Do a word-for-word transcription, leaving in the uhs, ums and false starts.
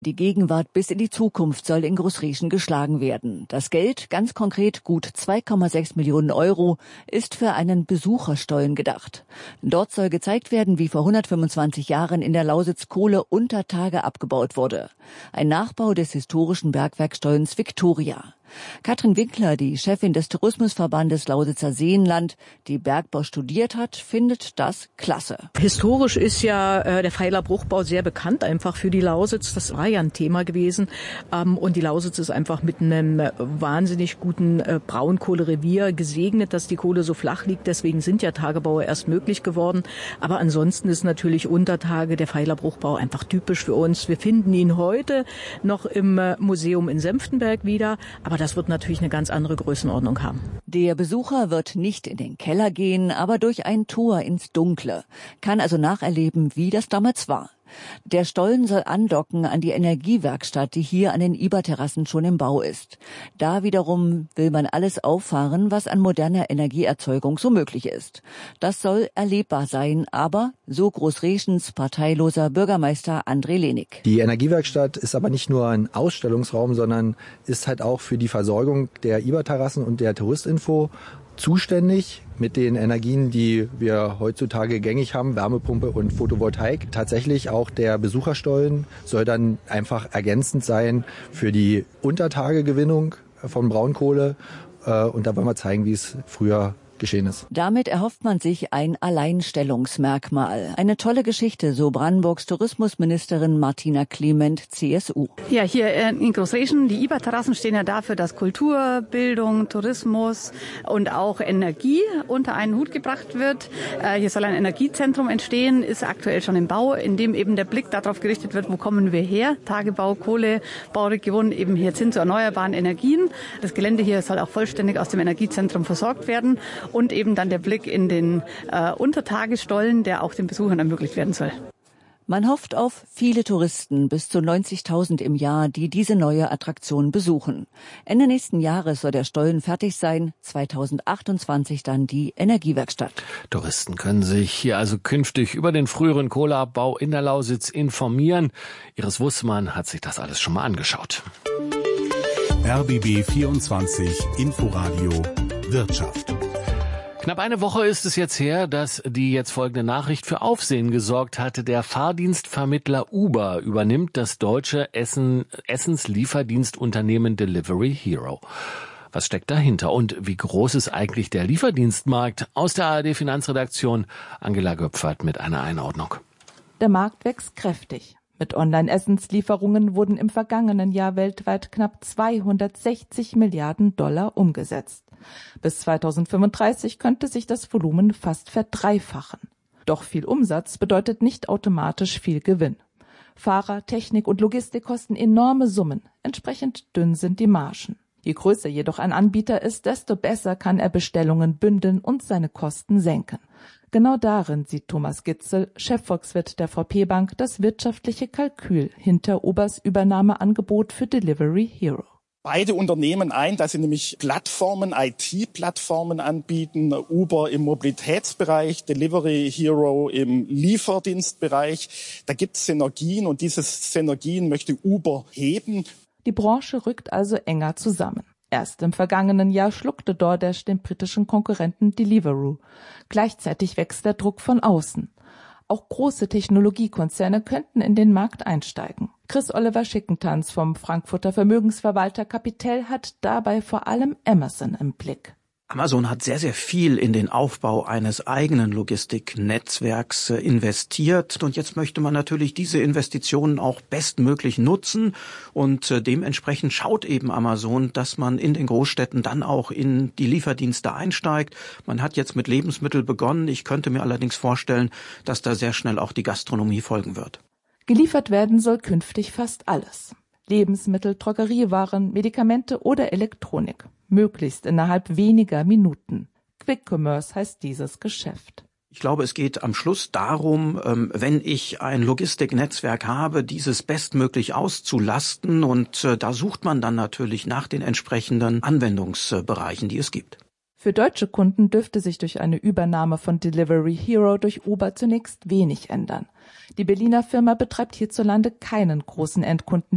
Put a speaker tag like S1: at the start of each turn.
S1: Die Gegenwart bis in die Zukunft soll in Großrieschen geschlagen werden. Das Geld, ganz konkret gut zwei Komma sechs Millionen Euro, ist für einen Besucherstollen gedacht. Dort soll gezeigt werden, wie vor hundertfünfundzwanzig Jahren in der Lausitz Kohle unter Tage abgebaut wurde. Ein Nachbau des historischen Bergwerkstollens Victoria. Katrin Winkler, die Chefin des Tourismusverbandes Lausitzer Seenland, die Bergbau studiert hat, findet das klasse.
S2: Historisch ist ja äh, der Pfeiler Bruchbau sehr bekannt, einfach für die Lausitz. Das war ja ein Thema gewesen. Ähm, und die Lausitz ist einfach mit einem äh, wahnsinnig guten äh, Braunkohlerevier gesegnet, dass die Kohle so flach liegt. Deswegen sind ja Tagebaue erst möglich geworden. Aber ansonsten ist natürlich Untertage der Pfeiler Bruchbau einfach typisch für uns. Wir finden ihn heute noch im äh, Museum in Senftenberg wieder. Aber das wird natürlich eine ganz andere Größenordnung haben.
S1: Der Besucher wird nicht in den Keller gehen, aber durch ein Tor ins Dunkle. Kann also nacherleben, wie das damals war. Der Stollen soll andocken an die Energiewerkstatt, die hier an den Iberterrassen schon im Bau ist. Da wiederum will man alles auffahren, was an moderner Energieerzeugung so möglich ist. Das soll erlebbar sein, aber so Großrieschens parteiloser Bürgermeister André Lehnig.
S3: Die Energiewerkstatt ist aber nicht nur ein Ausstellungsraum, sondern ist halt auch für die Versorgung der Iberterrassen und der Touristinfo zuständig mit den Energien, die wir heutzutage gängig haben, Wärmepumpe und Photovoltaik. Tatsächlich auch der Besucherstollen soll dann einfach ergänzend sein für die Untertagegewinnung von Braunkohle. Und da wollen wir zeigen, wie es früher geschehen ist.
S1: Damit erhofft man sich ein Alleinstellungsmerkmal. Eine tolle Geschichte, so Brandenburgs Tourismusministerin Martina Clement, C S U.
S4: Ja, hier in Großrieschen, die Iberterrassen stehen ja dafür, dass Kultur, Bildung, Tourismus und auch Energie unter einen Hut gebracht wird. Hier soll ein Energiezentrum entstehen, ist aktuell schon im Bau, in dem eben der Blick darauf gerichtet wird, wo kommen wir her? Tagebau, Kohle, Bauregion eben hier hin zu erneuerbaren Energien. Das Gelände hier soll auch vollständig aus dem Energiezentrum versorgt werden. Und eben dann der Blick in den äh, Untertagestollen, der auch den Besuchern ermöglicht werden soll.
S1: Man hofft auf viele Touristen, bis zu neunzigtausend im Jahr, die diese neue Attraktion besuchen. Ende nächsten Jahres soll der Stollen fertig sein, zweitausendachtundzwanzig dann die Energiewerkstatt.
S5: Touristen können sich hier also künftig über den früheren Kohleabbau in der Lausitz informieren. Iris Wussmann hat sich das alles schon mal angeschaut.
S6: R B B vierundzwanzig Inforadio Wirtschaft.
S5: Knapp eine Woche ist es jetzt her, dass die jetzt folgende Nachricht für Aufsehen gesorgt hatte. Der Fahrdienstvermittler Uber übernimmt das deutsche Essen, Essenslieferdienstunternehmen Delivery Hero. Was steckt dahinter und wie groß ist eigentlich der Lieferdienstmarkt? Aus der A R D Finanzredaktion Angela Göpfert mit einer Einordnung.
S7: Der Markt wächst kräftig. Mit Online-Essenslieferungen wurden im vergangenen Jahr weltweit knapp zweihundertsechzig Milliarden Dollar umgesetzt. Bis zweitausendfünfunddreißig könnte sich das Volumen fast verdreifachen. Doch viel Umsatz bedeutet nicht automatisch viel Gewinn. Fahrer, Technik und Logistik kosten enorme Summen. Entsprechend dünn sind die Margen. Je größer jedoch ein Anbieter ist, desto besser kann er Bestellungen bündeln und seine Kosten senken. Genau darin sieht Thomas Gitzel, Chefvolkswirt der V P Bank, das wirtschaftliche Kalkül hinter Ubers Übernahmeangebot für Delivery Hero.
S8: Beide Unternehmen ein, dass sie nämlich Plattformen, I T-Plattformen anbieten, Uber im Mobilitätsbereich, Delivery Hero im Lieferdienstbereich. Da gibt es Synergien und diese Synergien möchte Uber heben.
S7: Die Branche rückt also enger zusammen. Erst im vergangenen Jahr schluckte DoorDash den britischen Konkurrenten Deliveroo. Gleichzeitig wächst der Druck von außen. Auch große Technologiekonzerne könnten in den Markt einsteigen. Chris Oliver Schickentanz vom Frankfurter Vermögensverwalter Capitel hat dabei vor allem Amazon im Blick.
S9: Amazon hat sehr, sehr viel in den Aufbau eines eigenen Logistiknetzwerks investiert. Und jetzt möchte man natürlich diese Investitionen auch bestmöglich nutzen. Und dementsprechend schaut eben Amazon, dass man in den Großstädten dann auch in die Lieferdienste einsteigt. Man hat jetzt mit Lebensmitteln begonnen. Ich könnte mir allerdings vorstellen, dass da sehr schnell auch die Gastronomie folgen wird.
S7: Geliefert werden soll künftig fast alles. Lebensmittel, Drogeriewaren, Medikamente oder Elektronik. Möglichst innerhalb weniger Minuten. Quick Commerce heißt dieses Geschäft.
S9: Ich glaube, es geht am Schluss darum, wenn ich ein Logistiknetzwerk habe, dieses bestmöglich auszulasten. Und da sucht man dann natürlich nach den entsprechenden Anwendungsbereichen, die es gibt.
S7: Für deutsche Kunden dürfte sich durch eine Übernahme von Delivery Hero durch Uber zunächst wenig ändern. Die Berliner Firma betreibt hierzulande keinen großen Endkunden